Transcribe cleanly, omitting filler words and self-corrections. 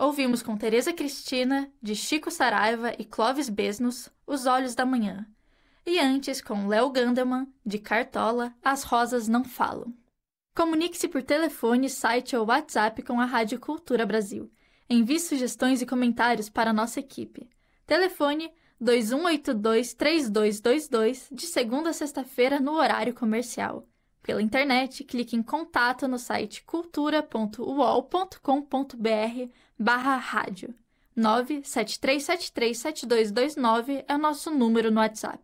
Ouvimos com Tereza Cristina, de Chico Saraiva e Clóvis Besnos, Os Olhos da Manhã. E antes, com Léo Gandelman, de Cartola, As Rosas Não Falam. Comunique-se por telefone, site ou WhatsApp com a Rádio Cultura Brasil. Envie sugestões e comentários para a nossa equipe. Telefone 2182-3222, de segunda a sexta-feira no horário comercial. Pela internet, clique em contato no site cultura.uol.com.br/rádio. 973737229 é o nosso número no WhatsApp.